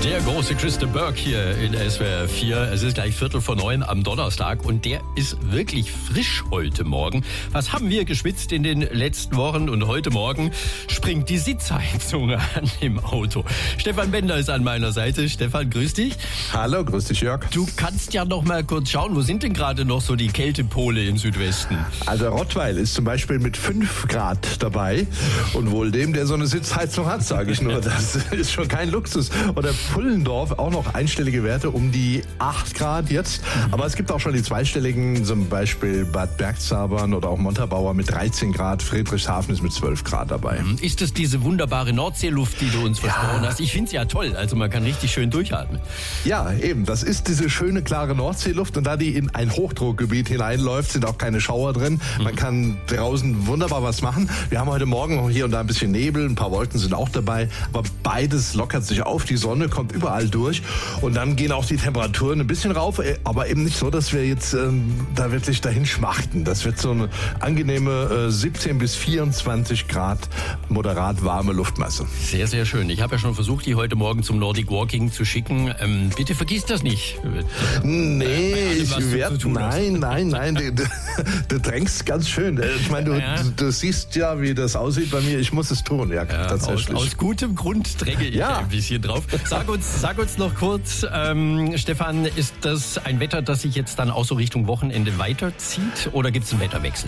Der große Christa Burke hier in SWR 4. Es ist gleich 8:45 am Donnerstag und der ist wirklich frisch heute Morgen. Was haben wir geschwitzt in den letzten Wochen und heute Morgen springt die Sitzheizung an im Auto. Stefan Bender ist an meiner Seite. Stefan, grüß dich. Hallo, grüß dich Jörg. Du kannst ja noch mal kurz schauen, wo sind denn gerade noch so die Kältepole im Südwesten? Also Rottweil ist zum Beispiel mit 5 Grad dabei und wohl dem, der so eine Sitzheizung hat, sage ich nur. Das ist schon kein Luxus. Oder Pullendorf, auch noch einstellige Werte um die 8 Grad jetzt. Aber es gibt auch schon die zweistelligen, zum Beispiel Bad Bergzabern oder auch Montabaur mit 13 Grad. Friedrichshafen ist mit 12 Grad dabei. Ist das diese wunderbare Nordseeluft, die du uns versprochen hast? Ich finde es ja toll. Also man kann richtig schön durchatmen. Ja, eben. Das ist diese schöne, klare Nordseeluft. Und da die in ein Hochdruckgebiet hineinläuft, sind auch keine Schauer drin. Man kann draußen wunderbar was machen. Wir haben heute Morgen noch hier und da ein bisschen Nebel. Ein paar Wolken sind auch dabei. Aber beides lockert sich auf. Die Sonne kommt überall durch. Und dann gehen auch die Temperaturen ein bisschen rauf. Aber eben nicht so, dass wir jetzt da wirklich dahin schmachten. Das wird so eine angenehme 17 bis 24 Grad moderat warme Luftmasse. Sehr, sehr schön. Ich habe ja schon versucht, die heute Morgen zum Nordic Walking zu schicken. Bitte vergiss das nicht. Nee, ich werde. Nein. Du drängst ganz schön. Ich meine, du siehst ja, wie das aussieht bei mir. Ich muss es tun, ja, tatsächlich. Aus gutem Grund dränge ich ein bisschen drauf. Sag uns noch kurz, Stefan, ist das ein Wetter, das sich jetzt dann auch so Richtung Wochenende weiterzieht oder gibt es einen Wetterwechsel?